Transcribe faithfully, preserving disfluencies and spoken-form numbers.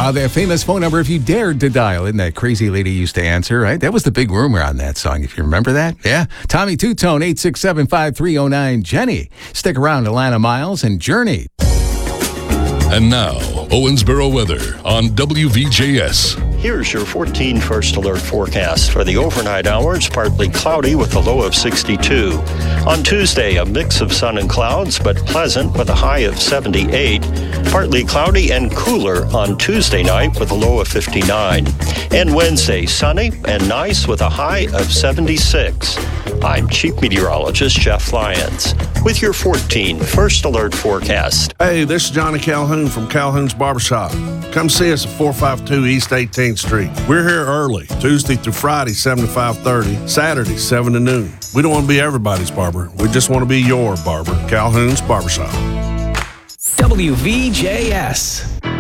Uh, that famous phone number, if you dared to dial, isn't that crazy lady used to answer, right? That was the big rumor on that song, if you remember that. Yeah. Tommy Two-Tone, eight six seven, five three zero nine. Jenny, stick around, Alana Miles and Journey. And now, Owensboro weather on W V J S. Here's your fourteen First Alert forecast. For the overnight hours, partly cloudy with a low of sixty-two. On Tuesday, a mix of sun and clouds, but pleasant with a high of seventy-eight. Partly cloudy and cooler on Tuesday night with a low of fifty-nine. And Wednesday, sunny and nice with a high of seventy-six. I'm Chief Meteorologist Jeff Lyons with your fourteen First Alert forecast. Hey, this is Johnny Calhoun from Calhoun's Barbershop. Come see us at four five two East eighteenth Street. We're here early, Tuesday through Friday, seven to five thirty, Saturday, seven to noon. We don't want to be everybody's barber. We just want to be your barber. Calhoun's Barbershop. W V J S.